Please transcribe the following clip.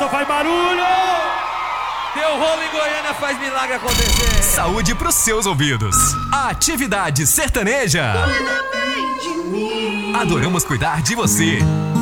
festa faz barulho! Deu rolo em Goiânia, faz milagre acontecer. Saúde pros seus ouvidos. Atividade sertaneja. Cuida bem de mim. Adoramos cuidar de você.